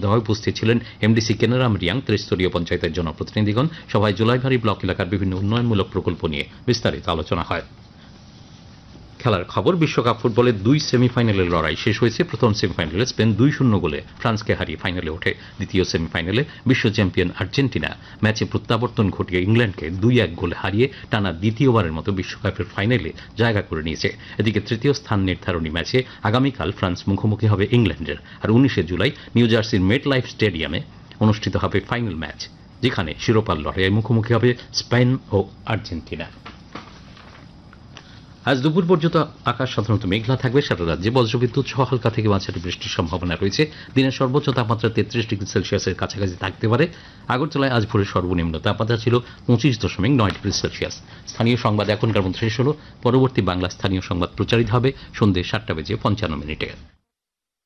সভায় উপস্থিত ছিলেন এমডিসি কেনারাম রিয়াং, ত্রিস্তরীয় পঞ্চায়েতের জনপ্রতিনিধিগণ। সভায় জুলাইভারি ব্লক এলাকার বিভিন্ন উন্নয়নমূলক প্রকল্প নিয়ে বিস্তারিত আলোচনা হয়। খেলার খবর। বিশ্বকাপ ফুটবলের 2 সেমিফাইনালের লড়াই শেষ হয়েছে। প্রথম সেমিফাইনালে স্পেন 2-0 গোলে ফ্রান্সকে হারিয়ে ফাইনালে ওঠে। দ্বিতীয় সেমিফাইনালে বিশ্ব চ্যাম্পিয়ন আর্জেন্টিনা ম্যাচে প্রত্যাবর্তন ঘটিয়ে ইংল্যান্ডকে 2-1 গোলে হারিয়ে টানা দ্বিতীয়বারের মতো বিশ্বকাপের ফাইনালে জায়গা করে নিয়েছে। এদিকে তৃতীয় স্থান নির্ধারণী ম্যাচে আগামীকাল ফ্রান্স মুখোমুখি হবে ইংল্যান্ডের। আর 19 জুলাই নিউ জার্সির মেট লাইফ স্টেডিয়ামে অনুষ্ঠিত হবে ফাইনাল ম্যাচ, যেখানে শিরোপার লড়াইয়ে মুখোমুখি হবে স্পেন ও আর্জেন্টিনা। আজ দুপুর পর্যন্ত আকাশ সাধারণত মেঘলা থাকবে। সারা রাজ্যে বজ্রবিদ্যুৎ সহ হালকা থেকে মাঝারি বৃষ্টির সম্ভাবনা রয়েছে। দিনের সর্বোচ্চ তাপমাত্রা 33 ডিগ্রি সেলসিয়াসের কাছাকাছি থাকতে পারে। আগরতলায় আজ ভোরের সর্বনিম্ন তাপমাত্রা ছিল 25.9 ডিগ্রি সেলসিয়াস। স্থানীয় সংবাদ এখনকার মতো শেষ হলো। পরবর্তী বাংলা স্থানীয় সংবাদ প্রচারিত হবে সন্ধ্যে 7:55 মিনিটে।